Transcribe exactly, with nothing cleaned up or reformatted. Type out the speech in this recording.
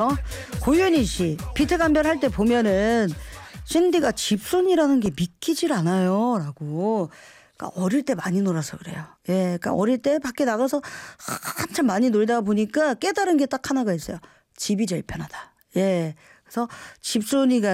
고윤희 씨, 비트감별 할 때 보면은 신디가 집순이라는 게 믿기질 않아요 라고. 그러니까 어릴 때 많이 놀아서 그래요. 예, 그러니까 어릴 때 밖에 나가서 한참 많이 놀다 보니까 깨달은 게 딱 하나가 있어요. 집이 제일 편하다. 예, 그래서 집순이가